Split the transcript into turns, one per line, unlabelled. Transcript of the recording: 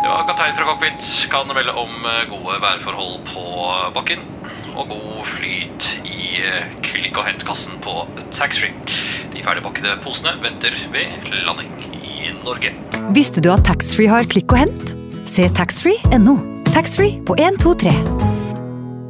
Ja, kaptein fra cockpit kan melde om gode værforhold på bakken og god flyt i klikk- og hentkassen på taxfree. De ferdigpakkede posene venter ved landing i Norge.
Visste du at taxfree har klikk og hent? Se taxfree.no. Taxfree på 123.